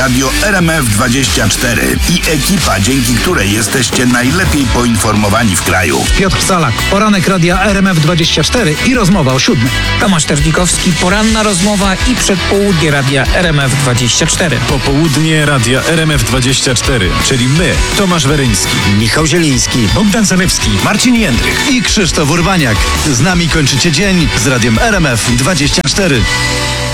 Radio RMF24 i ekipa, dzięki której jesteście najlepiej poinformowani w kraju. Piotr Salak, poranek Radia RMF24 i rozmowa o 7. Tomasz Terlikowski, poranna rozmowa i przedpołudnie Radia RMF24. Popołudnie Radia RMF24, czyli my, Tomasz Weryński, Michał Zieliński, Bogdan Zalewski, Marcin Jędrych. i Krzysztof Urbaniak. Z nami kończycie dzień z Radiem RMF24.